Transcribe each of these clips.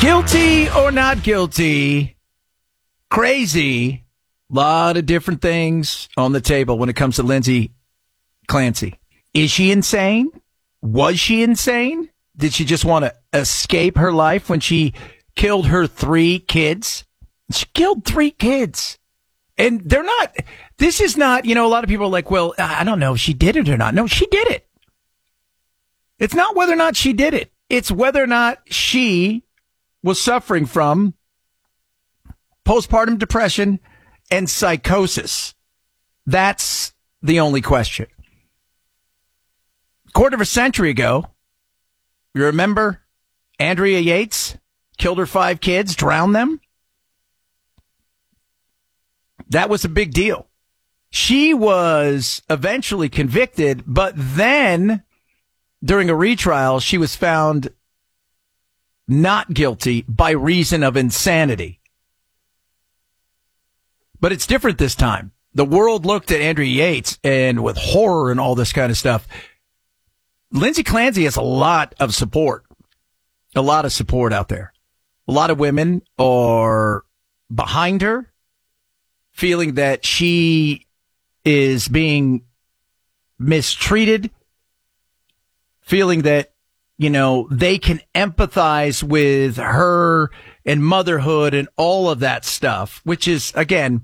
Guilty or not guilty? Crazy. Lot of different things on the table when it comes to Lindsay Clancy. Is she insane? Was she insane? Did she just want to escape her life when she killed her 3 kids? She killed 3 kids. And they're not, this is not, a lot of people are like, well, I don't know if she did it or not. No, she did it. It's not whether or not she did it. It's whether or not she was suffering from postpartum depression and psychosis. That's the only question. Quarter of a century ago, you remember Andrea Yates killed her 5 kids, drowned them? That was a big deal. She was eventually convicted, but then during a retrial, she was found not guilty by reason of insanity. But it's different this time. The world looked at Andrea Yates and with horror and all this kind of stuff. Lindsay Clancy has a lot of support out there. A lot of women are behind her, feeling that she is being mistreated, feeling that, they can empathize with her and motherhood and all of that stuff, which is, again,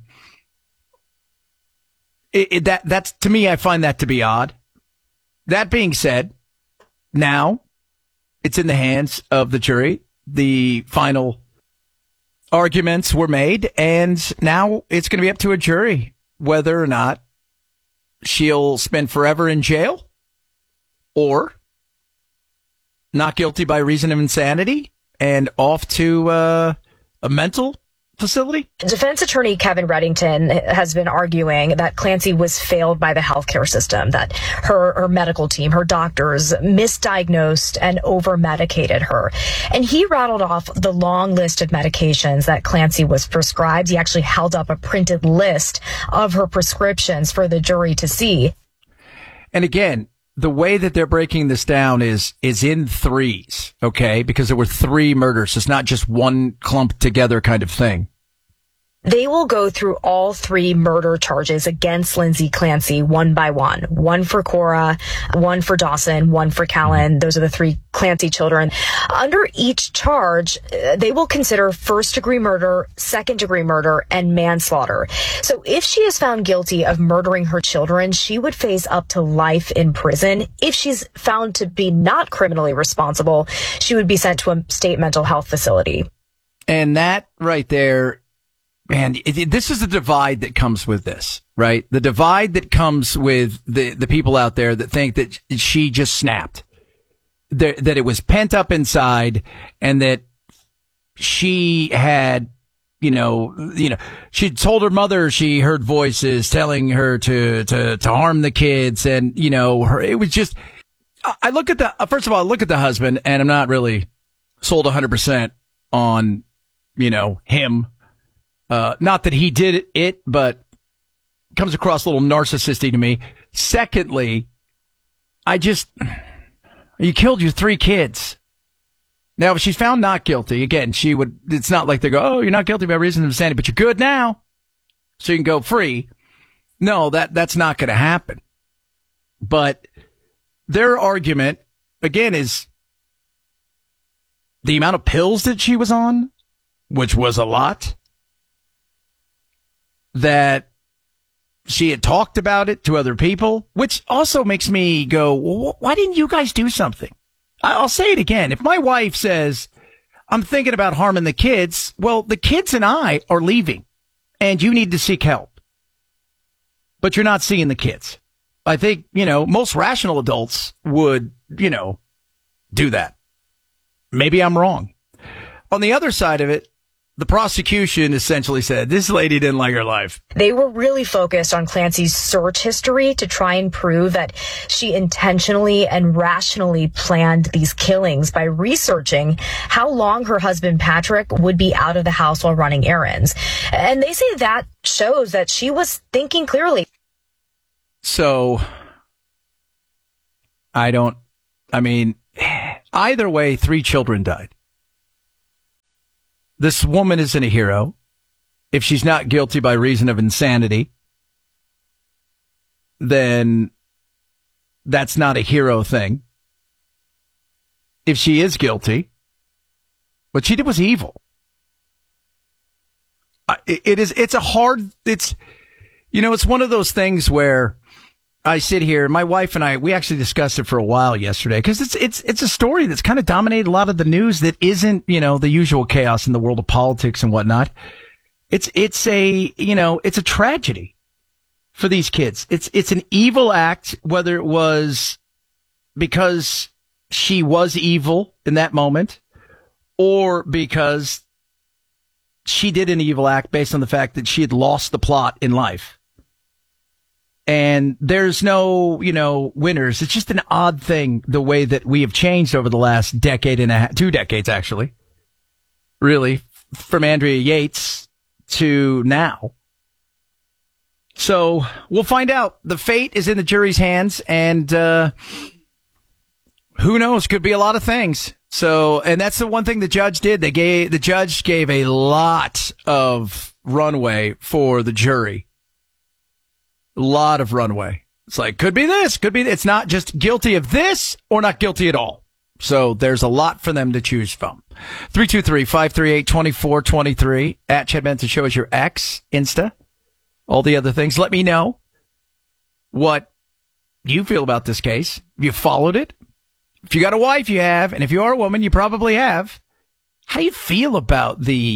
that's to me, I find that to be odd. That being said, now it's in the hands of the jury. The final arguments were made, and now it's going to be up to a jury whether or not she'll spend forever in jail or not guilty by reason of insanity and off to a mental facility. Defense attorney Kevin Reddington has been arguing that Clancy was failed by the healthcare system, that her medical team, her doctors misdiagnosed and over-medicated her. And he rattled off the long list of medications that Clancy was prescribed. He actually held up a printed list of her prescriptions for the jury to see. And again, the way that they're breaking this down is in threes, okay? Because there were 3 murders. It's not just one clumped together kind of thing. They will go through all 3 murder charges against Lindsay Clancy one by one. One for Cora, one for Dawson, one for Callan. Those are the 3 Clancy children. Under each charge, they will consider first-degree murder, second-degree murder, and manslaughter. So if she is found guilty of murdering her children, she would face up to life in prison. If she's found to be not criminally responsible, she would be sent to a state mental health facility. And that right there, man, this is the divide that comes with this, right? The divide that comes with the people out there that think that she just snapped, that it was pent up inside, and that she had, she told her mother she heard voices telling her to harm the kids, and it was just. I look at first of all, I look at the husband, and I'm not really sold 100% on, him. Not that he did it, but comes across a little narcissistic to me. Secondly, you killed your 3 kids. Now, if she's found not guilty, again, it's not like they go, oh, you're not guilty by reason of insanity, but you're good now, so you can go free. No, that's not going to happen. But their argument, again, is the amount of pills that she was on, which was a lot. That she had talked about it to other people, which also makes me go, well, why didn't you guys do something? I'll say it again. If my wife says, I'm thinking about harming the kids, well, the kids and I are leaving, and you need to seek help. But you're not seeing the kids. I think, most rational adults would, do that. Maybe I'm wrong. On the other side of it, the prosecution essentially said this lady didn't like her life. They were really focused on Clancy's search history to try and prove that she intentionally and rationally planned these killings by researching how long her husband Patrick would be out of the house while running errands. And they say that shows that she was thinking clearly. So, either way, 3 children died. this woman isn't a hero. If she's not guilty by reason of insanity, then that's not a hero thing. If she is guilty, what she did was evil. It's one of those things where I sit here, my wife and I, we actually discussed it for a while yesterday because it's a story that's kind of dominated a lot of the news that isn't, the usual chaos in the world of politics and whatnot. It's a tragedy for these kids. It's an evil act, whether it was because she was evil in that moment or because she did an evil act based on the fact that she had lost the plot in life. And there's no, winners. It's just an odd thing, the way that we have changed over the last decade and a half, 2 decades, actually, really, from Andrea Yates to now. So we'll find out. The fate is in the jury's hands, and who knows? Could be a lot of things. So, and that's the one thing the judge did. The judge gave a lot of runway for the jury. A lot of runway. It's like, could be this, could be, it's not just guilty of this or not guilty at all. So there's a lot for them to choose from. 323-538-2423 at Chad Benson Show is your X, Insta, all the other things. Let me know what you feel about this case. Have you followed it? If you got a wife, you have. And if you are a woman, you probably have. How do you feel about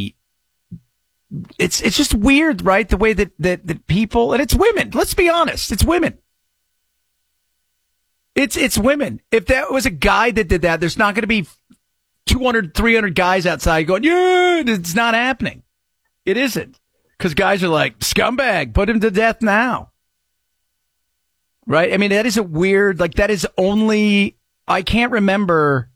it's just weird, right? The way that people, and it's women. Let's be honest. It's women. It's women. If that was a guy that did that, there's not going to be 200, 300 guys outside going, yeah, it's not happening. It isn't. Because guys are like, scumbag, put him to death now. Right? I mean, that is a weird, that is only, I can't remember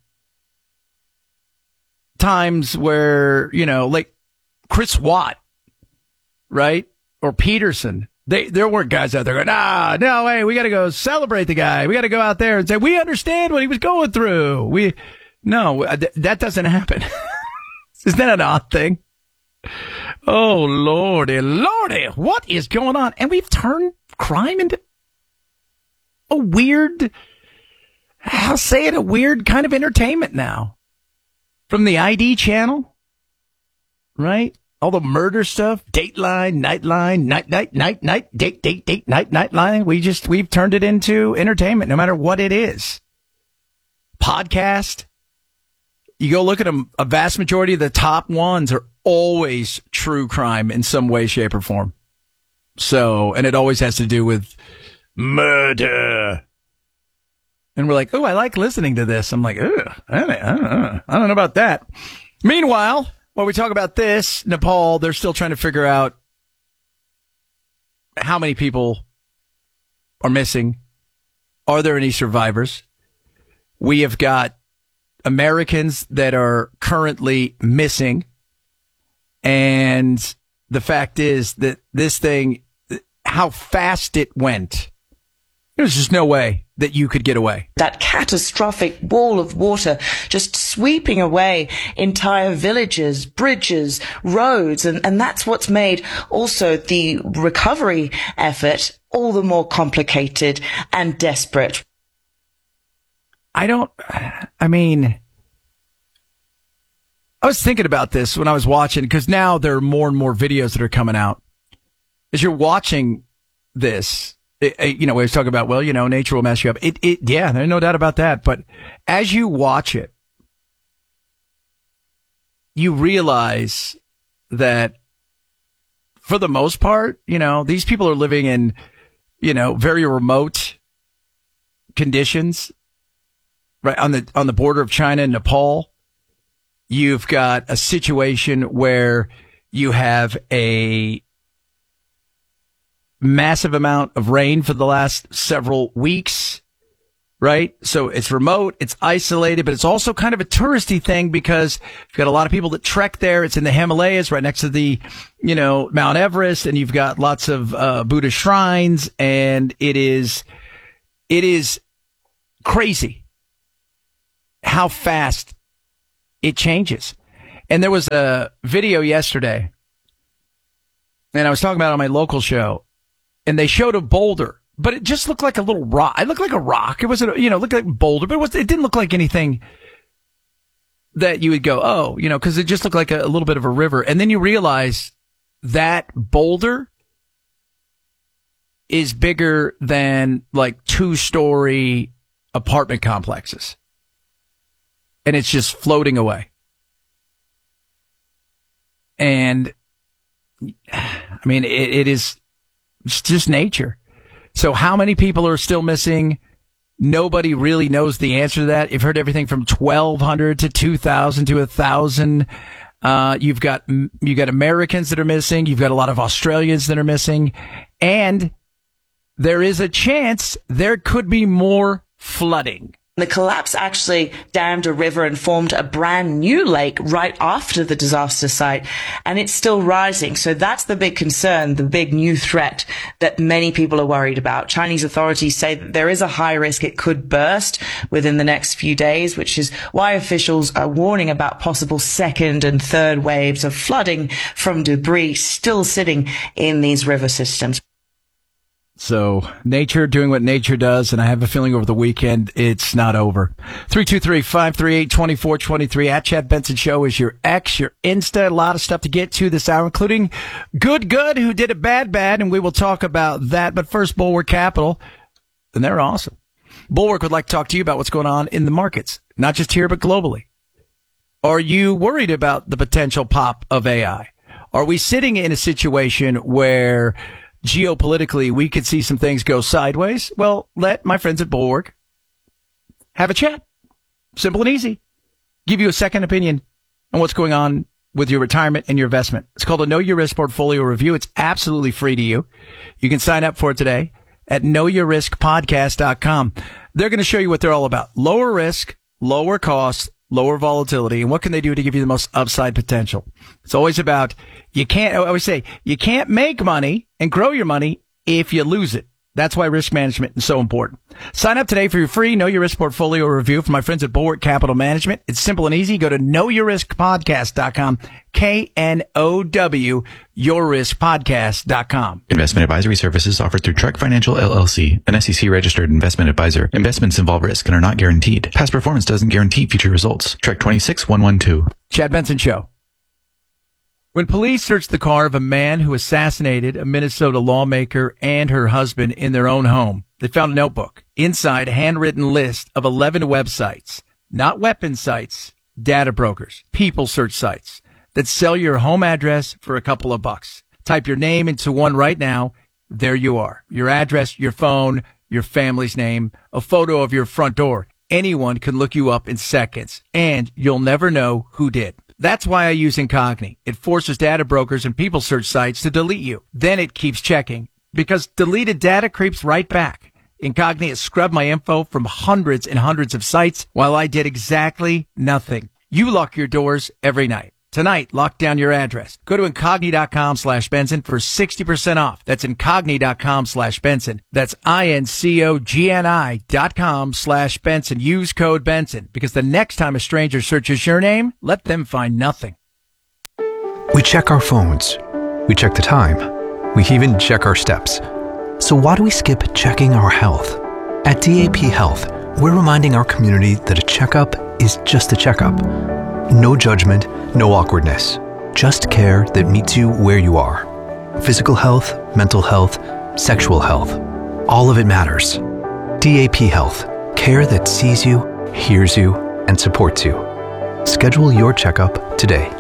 times where, Chris Watt, right? Or Peterson. There weren't guys out there going, no way, we got to go celebrate the guy. We got to go out there and say, we understand what he was going through. That doesn't happen. Isn't that an odd thing? Oh, Lordy, what is going on? And we've turned crime into a weird kind of entertainment now. From the ID channel, right? All the murder stuff, Dateline, Nightline, night, date, Nightline. We've turned it into entertainment, no matter what it is. Podcast. You go look at them, a vast majority of the top ones are always true crime in some way, shape, or form. So, and it always has to do with murder. And we're like, oh, I like listening to this. I'm like, ugh, I don't know about that. Meanwhile, while we talk about this, Nepal, they're still trying to figure out how many people are missing. Are there any survivors? We have got Americans that are currently missing. And the fact is that this thing, how fast it went, there's just no way that you could get away. That catastrophic wall of water just sweeping away entire villages, bridges, roads. And that's what's made also the recovery effort all the more complicated and desperate. I was thinking about this when I was watching, because now there are more and more videos that are coming out. As you're watching this, we was talking about, nature will mess you up. Yeah, there's no doubt about that. But as you watch it, you realize that for the most part, these people are living in, very remote conditions, right? On the border of China and Nepal. You've got a situation where you have a massive amount of rain for the last several weeks, right? So it's remote, it's isolated, but it's also kind of a touristy thing because you've got a lot of people that trek there. It's in the Himalayas, right next to the, Mount Everest, and you've got lots of Buddhist shrines, and it is crazy how fast it changes. And there was a video yesterday, and I was talking about it on my local show, and they showed a boulder, but it just looked like a little rock. It looked like a rock. It wasn't, looked like a boulder, but it didn't look like anything that you would go, oh, because it just looked like a little bit of a river. And then you realize that boulder is bigger than like 2-story apartment complexes. And it's just floating away. And I mean, it's just nature. So how many people are still missing? Nobody really knows the answer to that. You've heard everything from 1,200 to 2,000 to 1,000. You've got Americans that are missing. You've got a lot of Australians that are missing. And there is a chance there could be more flooding. The collapse actually dammed a river and formed a brand new lake right after the disaster site, and it's still rising. So that's the big concern, the big new threat that many people are worried about. Chinese authorities say that there is a high risk it could burst within the next few days, which is why officials are warning about possible second and third waves of flooding from debris still sitting in these river systems. So nature doing what nature does, and I have a feeling over the weekend it's not over. 323-538-2423 at Chad Benson Show is your X, your Insta. A lot of stuff to get to this hour, including Good, who did it bad, and we will talk about that. But first, Bulwark Capital, and they're awesome. Bulwark would like to talk to you about what's going on in the markets, not just here, but globally. Are you worried about the potential pop of AI? Are we sitting in a situation where geopolitically we could see some things go sideways? Well, let my friends at Bulwark have a chat. Simple and easy. Give you a second opinion on what's going on with your retirement and your investment. It's called a Know Your Risk Portfolio Review. It's absolutely free to you. You can sign up for it today at knowyourriskpodcast.com. They're going to show you what they're all about. Lower risk, lower cost, lower volatility, and what can they do to give you the most upside potential? It's always about, I always say, you can't make money and grow your money if you lose it. That's why risk management is so important. Sign up today for your free Know Your Risk Portfolio Review from my friends at Bulwark Capital Management. It's simple and easy. Go to knowyourriskpodcast.com, KNOW, yourriskpodcast.com. Investment advisory services offered through Trek Financial LLC, an SEC-registered investment advisor. Investments involve risk and are not guaranteed. Past performance doesn't guarantee future results. Trek 26112. Chad Benson Show. When police searched the car of a man who assassinated a Minnesota lawmaker and her husband in their own home, they found a notebook. Inside, a handwritten list of 11 websites, not weapon sites, data brokers, people search sites that sell your home address for a couple of bucks. Type your name into one right now. There you are. Your address, your phone, your family's name, a photo of your front door. Anyone can look you up in seconds, and you'll never know who did. That's why I use Incogni. It forces data brokers and people search sites to delete you. Then it keeps checking, because deleted data creeps right back. Incogni has scrubbed my info from hundreds and hundreds of sites while I did exactly nothing. You lock your doors every night. Tonight, lock down your address. Go to Incogni.com/Benson for 60% off. That's Incogni.com/Benson. That's INCOGNI.com/Benson. Use code Benson, because the next time a stranger searches your name, let them find nothing. We check our phones. We check the time. We even check our steps. So why do we skip checking our health? At DAP Health, we're reminding our community that a checkup is just a checkup. No judgment, no awkwardness. Just care that meets you where you are. Physical health, mental health, sexual health. All of it matters. DAP Health. Care that sees you, hears you, and supports you. Schedule your checkup today.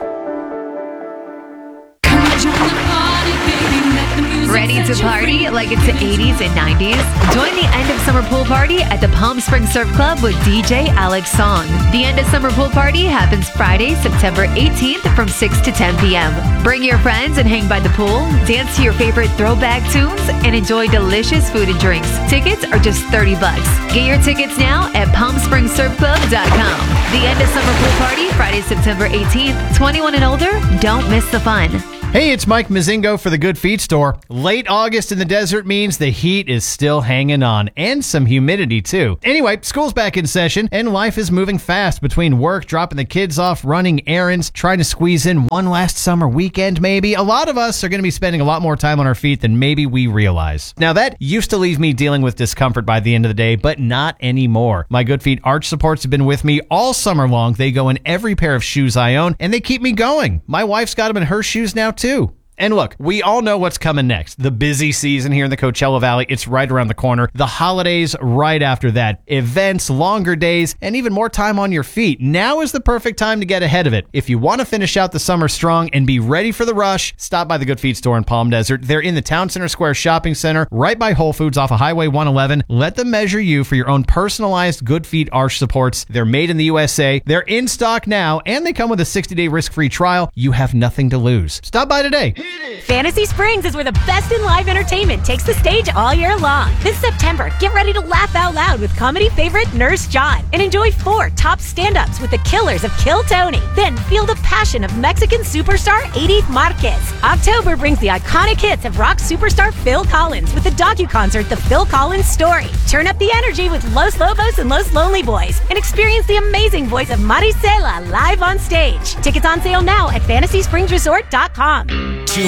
Ready to party like it's the 80s and 90s? Join the end of summer pool party at the Palm Springs Surf Club with DJ Alex Song. The end of summer pool party happens Friday, September 18th from 6 to 10 p.m. Bring your friends and hang by the pool, dance to your favorite throwback tunes, and enjoy delicious food and drinks. Tickets are just $30. Get your tickets now at PalmSpringsSurfClub.com. The end of summer pool party, Friday, September 18th. 21 and older, don't miss the fun. Hey, it's Mike Mazingo for the Good Feet Store. Late August in the desert means the heat is still hanging on, and some humidity too. Anyway, school's back in session, and life is moving fast between work, dropping the kids off, running errands, trying to squeeze in one last summer weekend maybe. A lot of us are going to be spending a lot more time on our feet than maybe we realize. Now, that used to leave me dealing with discomfort by the end of the day, but not anymore. My Good Feet arch supports have been with me all summer long. They go in every pair of shoes I own, and they keep me going. My wife's got them in her shoes now too. And look, we all know what's coming next. The busy season here in the Coachella Valley, it's right around the corner. The holidays right after that. Events, longer days, and even more time on your feet. Now is the perfect time to get ahead of it. If you want to finish out the summer strong and be ready for the rush, stop by the Good Feet Store in Palm Desert. They're in the Town Center Square Shopping Center, right by Whole Foods off of Highway 111. Let them measure you for your own personalized Good Feet arch supports. They're made in the USA. They're in stock now, and they come with a 60-day risk-free trial. You have nothing to lose. Stop by today. Fantasy Springs is where the best in live entertainment takes the stage all year long. This September, get ready to laugh out loud with comedy favorite Nurse John and enjoy 4 top stand-ups with the killers of Kill Tony. Then feel the passion of Mexican superstar Edith Marquez. October brings the iconic hits of rock superstar Phil Collins with the docu-concert The Phil Collins Story. Turn up the energy with Los Lobos and Los Lonely Boys and experience the amazing voice of Maricela live on stage. Tickets on sale now at FantasySpringsResort.com.